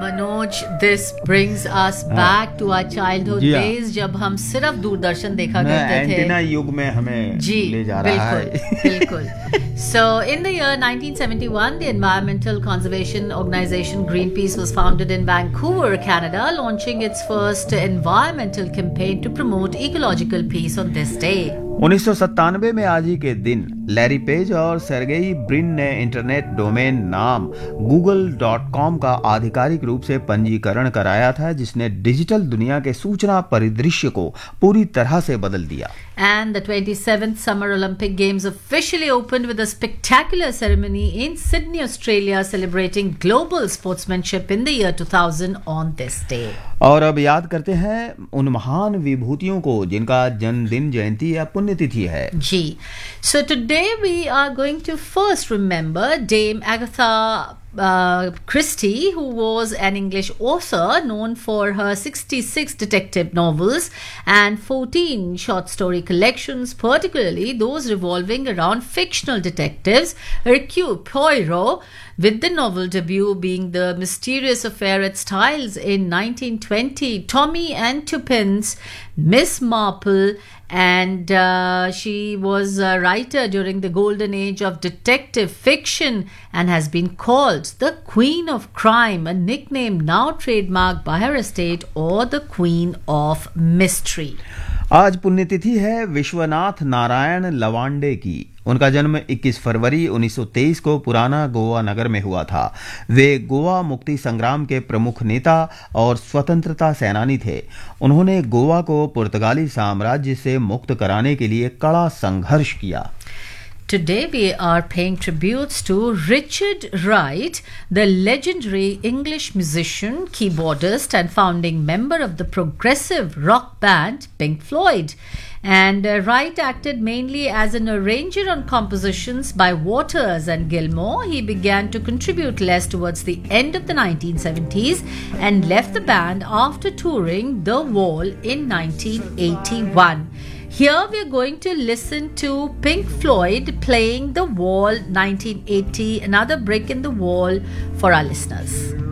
Manoj, this brings us back to our childhood days जब हम सिर्फ दूरदर्शन देखा करते थे. एंटीना युग में हमें ले जा रहा है. बिल्कुल. So in the year 1971, the environmental conservation organization Greenpeace was founded in Vancouver, Canada, launching its first environmental campaign to promote ecological peace on this day. 1997 में आज ही के दिन लैरी पेज और सर्गेई ब्रिन ने इंटरनेट डोमेन नाम google.com का आधिकारिक रूप से पंजीकरण कराया था, जिसने डिजिटल दुनिया के सूचना परिदृश्य को पूरी तरह से बदल दिया. And the 27th Summer Olympic Games officially opened with a spectacular ceremony in Sydney, Australia, celebrating global sportsmanship in the year 2000 on this day. और अब याद करते हैं उन महान विभूतियों को जिनका जन्मदिन, जयंती या पुण्यतिथि है. जी. So today we are going to first remember Dame Agatha Christie, who was an English author known for her 66 detective novels and 14 short story collections, particularly those revolving around fictional detectives Hercule Poirot, with the novel debut being The Mysterious Affair at Styles in 1920, Tommy and Tuppence, Miss Marple, and she was a writer during the golden age of detective fiction and has been called the Queen of Crime, a nickname now trademarked by her estate, or the Queen of Mystery. आज पुण्यतिथि है विश्वनाथ नारायण लवांडे की. उनका जन्म 21 फरवरी 1923 को पुराना गोवा नगर में हुआ था. वे गोवा मुक्ति संग्राम के प्रमुख नेता और स्वतंत्रता सेनानी थे. उन्होंने गोवा को पुर्तगाली साम्राज्य से मुक्त कराने के लिए कड़ा संघर्ष किया. Today we are paying tributes to Richard Wright, the legendary English musician, keyboardist and founding member of the progressive rock band Pink Floyd. And Wright acted mainly as an arranger on compositions by Waters and Gilmour. He began to contribute less towards the end of the 1970s and left the band after touring The Wall in 1981. Here we are going to listen to Pink Floyd playing The Wall 1980, another brick in the wall for our listeners.